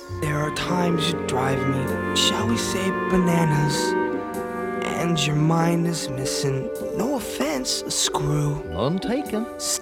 There are times you drive me, shall we say, bananas, and your mind is missing, no offense, a screw. None taken.